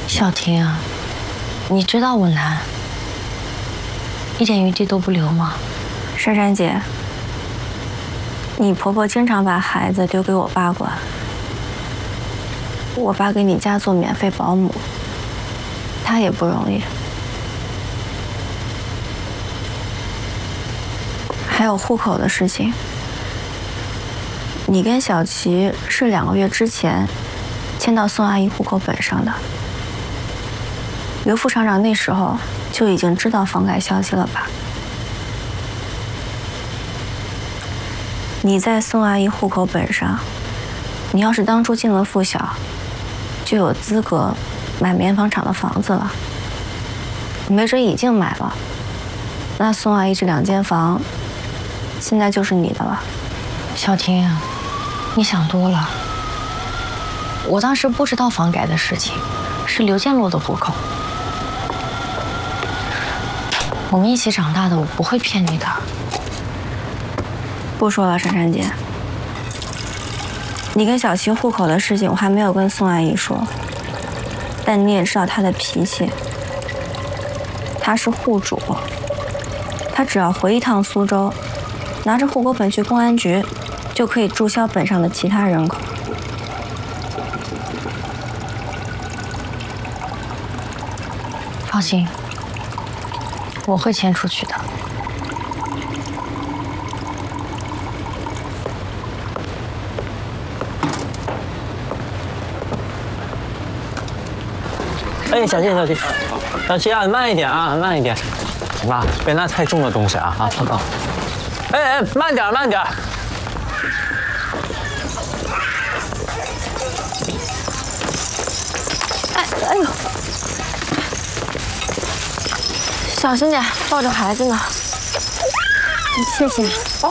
小婷啊，你知道我难，一点余地都不留吗？ 珊珊姐，你婆婆经常把孩子丢给我爸管，我爸给你家做免费保姆，他也不容易。还有户口的事情，你跟小琪是2个月之前迁到宋阿姨户口本上的。刘副厂长那时候就已经知道房改消息了吧？你在宋阿姨户口本上，你要是当初进了附小，就有资格买棉纺厂的房子了。没准已经买了，那宋阿姨这2间房，现在就是你的了。 小婷，你想多了。我当时不知道房改的事情，是刘建洛的户口。我们一起长大的，我不会骗你的。 不说了，珊珊姐，你跟小琪户口的事情我还没有跟宋阿姨说，但你也知道她的脾气。她是户主，她只要回一趟苏州，拿着户口本去公安局，就可以注销本上的其他人口。 放心，我会迁出去的。 哎，小心，小七啊，慢一点啊，慢一点。妈，别拿太重的东西啊！啊！哎，慢点，慢点。 哎呦，小心点，抱着孩子呢。谢谢。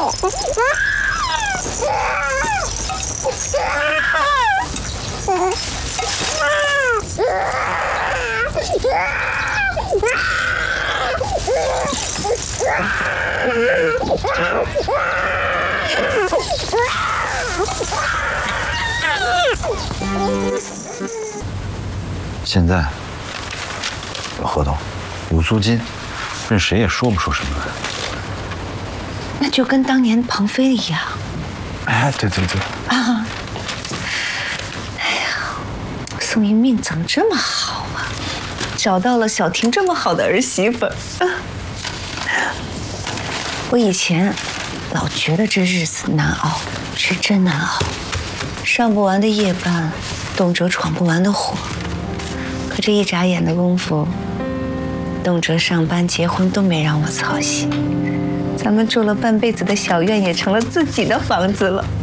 现在有合同，有租金，任谁也说不出什么来。 那就跟当年庞飞一样。 哎，对啊！哎呀，宋一命怎么这么好啊？找到了小婷这么好的儿媳妇。我以前老觉得这日子难熬，是真难熬，上不完的夜班，动辄闯不完的祸。可这一眨眼的功夫，动辄上班结婚都没让我操心。咱们住了半辈子的小院也成了自己的房子了。